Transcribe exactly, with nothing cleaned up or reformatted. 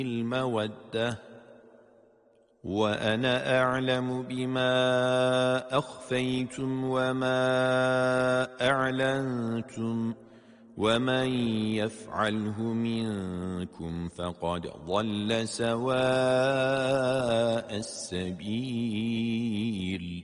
المودة وأنا أعلم بما أخفيتم وما أعلنتم ومن يفعله منكم فقد ضل سواء السبيل